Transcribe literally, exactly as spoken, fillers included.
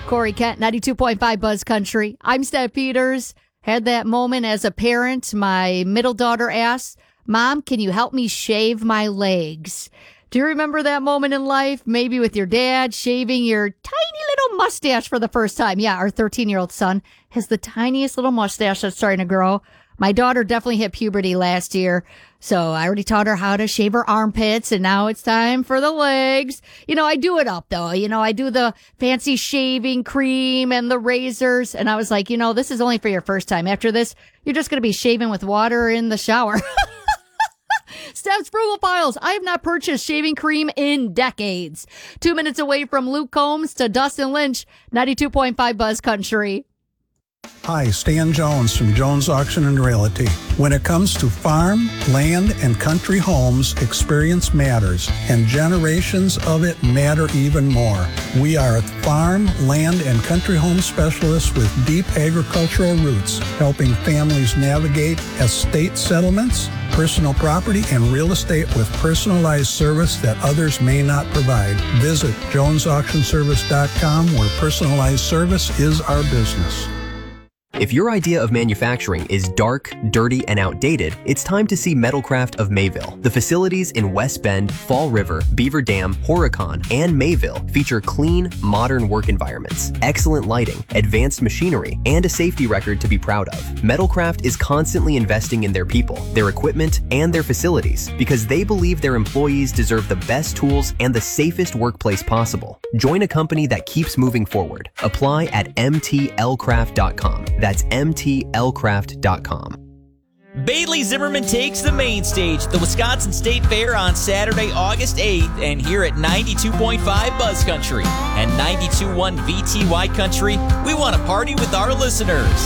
Corey Kent, ninety-two point five Buzz Country. I'm Steph Peters. Had that moment as a parent. My middle daughter asked, Mom, can you help me shave my legs? Do you remember that moment in life? Maybe with your dad shaving your tiny little mustache for the first time. Yeah, our thirteen-year-old son has the tiniest little mustache that's starting to grow. My daughter definitely hit puberty last year, so I already taught her how to shave her armpits, and now it's time for the legs. You know, I do it up, though. You know, I do the fancy shaving cream and the razors, and I was like, you know, this is only for your first time. After this, you're just going to be shaving with water in the shower. Steph's Frugal Files. I have not purchased shaving cream in decades. Two minutes away from Luke Combs to Dustin Lynch, ninety-two point five Buzz Country. Hi, Stan Jones from Jones Auction and Realty. When it comes to farm, land, and country homes, experience matters, and generations of it matter even more. We are farm, land, and country home specialists with deep agricultural roots, helping families navigate estate settlements, personal property, and real estate with personalized service that others may not provide. Visit jones auction service dot com, where personalized service is our business. If your idea of manufacturing is dark, dirty, and outdated, it's time to see Metalcraft of Mayville. The facilities in West Bend, Fall River, Beaver Dam, Horicon, and Mayville feature clean, modern work environments, excellent lighting, advanced machinery, and a safety record to be proud of. Metalcraft is constantly investing in their people, their equipment, and their facilities because they believe their employees deserve the best tools and the safest workplace possible. Join a company that keeps moving forward. Apply at m t l craft dot com. That's m t l craft dot com. Bailey Zimmerman takes the main stage at the Wisconsin State Fair on Saturday, August eighth, and here at ninety-two point five Buzz Country and ninety-two point one V T Y Country, we want to party with our listeners.